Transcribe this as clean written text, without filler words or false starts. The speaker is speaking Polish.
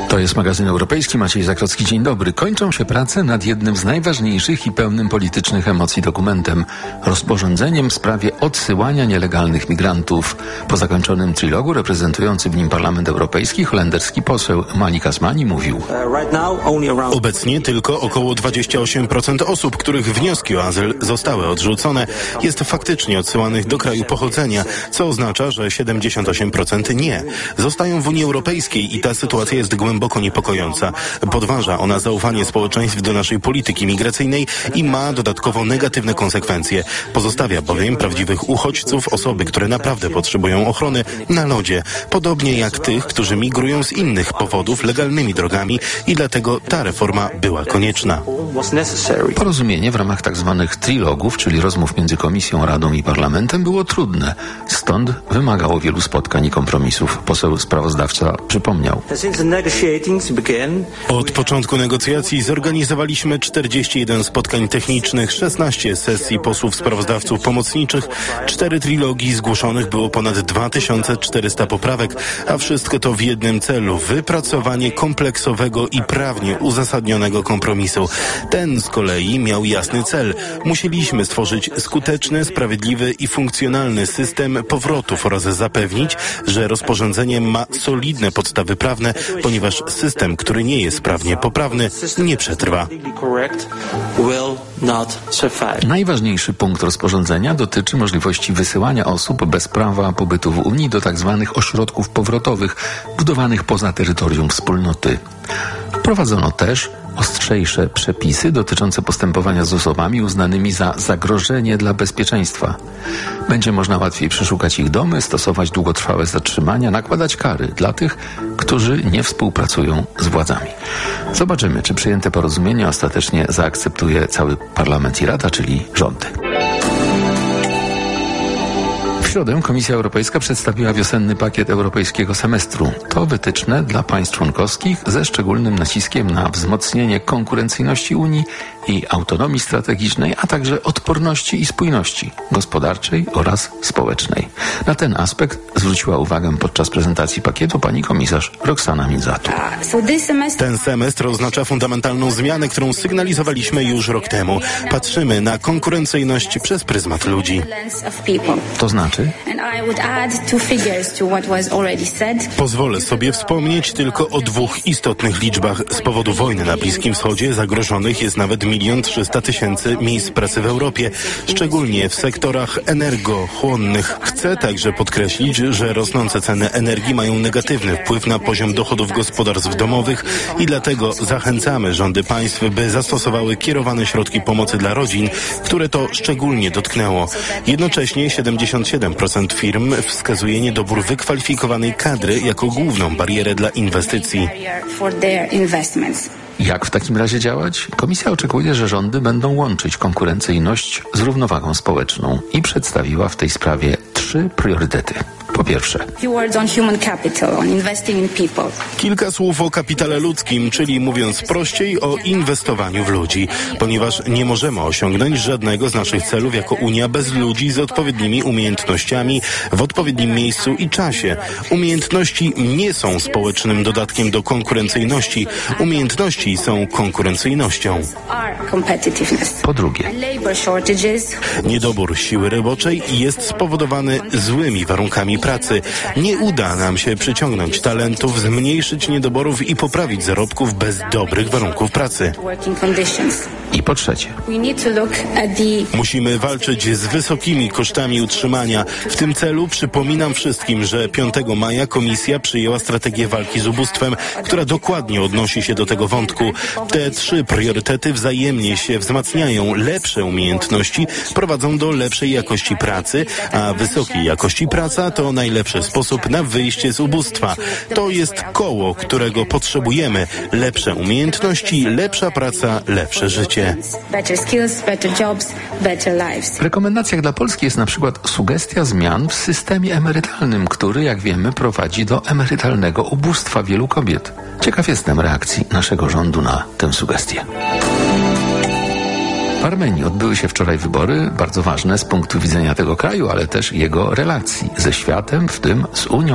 To jest magazyn europejski. Maciej Zakrocki, dzień dobry. Kończą się prace nad jednym z najważniejszych i pełnym politycznych emocji dokumentem. Rozporządzeniem w sprawie odsyłania nielegalnych migrantów. Po zakończonym trilogu reprezentujący w nim Parlament Europejski holenderski poseł Malik Asmani mówił: Obecnie tylko około 28% osób, których wnioski o azyl zostały odrzucone, jest faktycznie odsyłanych do kraju pochodzenia, co oznacza, że 78% nie. Zostają w Unii Europejskiej i ta sytuacja jest głęboko niepokojąca. Podważa ona zaufanie społeczeństw do naszej polityki migracyjnej i ma dodatkowo negatywne konsekwencje. Pozostawia bowiem prawdziwych uchodźców, osoby, które naprawdę potrzebują ochrony, na lodzie. Podobnie jak tych, którzy migrują z innych powodów legalnymi drogami i dlatego ta reforma była konieczna. Porozumienie w ramach tzw. trilogów, czyli rozmów między Komisją, Radą i Parlamentem, było trudne. Stąd wymagało wielu spotkań i kompromisów. Poseł sprawozdawca przypomniał: Od początku negocjacji zorganizowaliśmy 41 spotkań technicznych, 16 sesji posłów sprawozdawców pomocniczych, 4 trilogi, zgłoszonych było ponad 2400 poprawek, a wszystko to w jednym celu: wypracowanie kompleksowego i prawnie uzasadnionego kompromisu. Ten z kolei miał jasny cel. Musieliśmy stworzyć skuteczny, sprawiedliwy i funkcjonalny system powrotów oraz zapewnić, że rozporządzenie ma solidne podstawy prawne, ponieważ system, który nie jest prawnie poprawny, nie przetrwa. Najważniejszy punkt rozporządzenia dotyczy możliwości wysyłania osób bez prawa pobytu w Unii do tzw. ośrodków powrotowych budowanych poza terytorium wspólnoty. Wprowadzono też ostrzejsze przepisy dotyczące postępowania z osobami uznanymi za zagrożenie dla bezpieczeństwa. Będzie można łatwiej przeszukać ich domy, stosować długotrwałe zatrzymania, nakładać kary dla tych, którzy nie współpracują z władzami. Zobaczymy, czy przyjęte porozumienie ostatecznie zaakceptuje cały Parlament i Rada, czyli rządy. W środę Komisja Europejska przedstawiła wiosenny pakiet europejskiego semestru. To wytyczne dla państw członkowskich ze szczególnym naciskiem na wzmocnienie konkurencyjności Unii i autonomii strategicznej, a także odporności i spójności gospodarczej oraz społecznej. Na ten aspekt zwróciła uwagę podczas prezentacji pakietu pani komisarz Roxana Mizzatu. Ten semestr oznacza fundamentalną zmianę, którą sygnalizowaliśmy już rok temu. Patrzymy na konkurencyjność przez pryzmat ludzi. To znaczy? Pozwolę sobie wspomnieć tylko o 2 istotnych liczbach. Z powodu wojny na Bliskim Wschodzie zagrożonych jest nawet 1 300 000 miejsc pracy w Europie, szczególnie w sektorach energochłonnych. Chcę także podkreślić, że rosnące ceny energii mają negatywny wpływ na poziom dochodów gospodarstw domowych i dlatego zachęcamy rządy państw, by zastosowały kierowane środki pomocy dla rodzin, które to szczególnie dotknęło. Jednocześnie 77% firm wskazuje niedobór wykwalifikowanej kadry jako główną barierę dla inwestycji. Jak w takim razie działać? Komisja oczekuje, że rządy będą łączyć konkurencyjność z równowagą społeczną i przedstawiła w tej sprawie 3 priorytety. Po pierwsze, kilka słów o kapitale ludzkim, czyli mówiąc prościej, o inwestowaniu w ludzi, ponieważ nie możemy osiągnąć żadnego z naszych celów jako Unia bez ludzi z odpowiednimi umiejętnościami w odpowiednim miejscu i czasie. Umiejętności nie są społecznym dodatkiem do konkurencyjności. Umiejętności są konkurencyjnością. Po drugie, niedobór siły roboczej jest spowodowany złymi warunkami pracy. Nie uda nam się przyciągnąć talentów, zmniejszyć niedoborów i poprawić zarobków bez dobrych warunków pracy. I po trzecie, musimy walczyć z wysokimi kosztami utrzymania. W tym celu przypominam wszystkim, że 5 maja Komisja przyjęła strategię walki z ubóstwem, która dokładnie odnosi się do tego wątku. Te 3 priorytety wzajemnie się wzmacniają. Lepsze umiejętności prowadzą do lepszej jakości pracy, a wysokiej jakości praca to najlepszy sposób na wyjście z ubóstwa. To jest koło, którego potrzebujemy. Lepsze umiejętności, lepsza praca, lepsze życie. W rekomendacjach dla Polski jest na przykład sugestia zmian w systemie emerytalnym, który, jak wiemy, prowadzi do emerytalnego ubóstwa wielu kobiet. Ciekaw jestem reakcji naszego rządu na tę sugestię. W Armenii odbyły się wczoraj wybory, bardzo ważne z punktu widzenia tego kraju, ale też jego relacji ze światem, w tym z Unią